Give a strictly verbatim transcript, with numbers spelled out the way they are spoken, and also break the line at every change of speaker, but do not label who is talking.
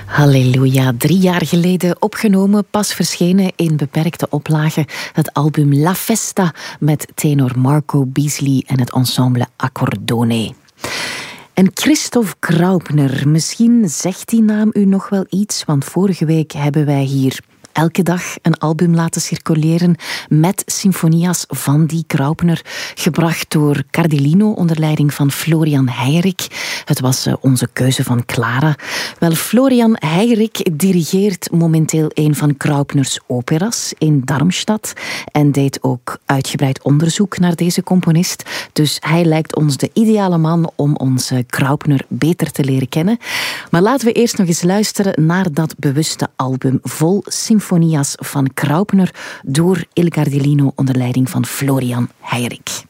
Halleluja, drie jaar geleden opgenomen, pas verschenen in beperkte oplage. Het album La Festa met tenor Marco Beasley en het ensemble Accordone. En Christoph Graupner, misschien zegt die naam u nog wel iets, want vorige week hebben wij hier elke dag een album laten circuleren met symfonia's van die Graupner, gebracht door Cardellino onder leiding van Florian Heijerijk. Het was uh, onze keuze van Clara. Wel, Florian Heijerijk dirigeert momenteel een van Graupners operas in Darmstadt en deed ook uitgebreid onderzoek naar deze componist. Dus hij lijkt ons de ideale man om onze Graupner beter te leren kennen. Maar laten we eerst nog eens luisteren naar dat bewuste album vol symfonia's van Graupner door Il Cardellino onder leiding van Florian Heijerijk.